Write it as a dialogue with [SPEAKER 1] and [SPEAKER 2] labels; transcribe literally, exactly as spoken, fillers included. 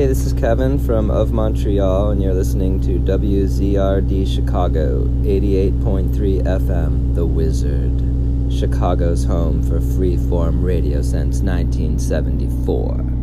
[SPEAKER 1] this is Kevin from Of Montreal, and you're listening to W Z R D Chicago, eighty-eight point three F M, The Wizard, Chicago's home for free-form radio since nineteen seventy-four.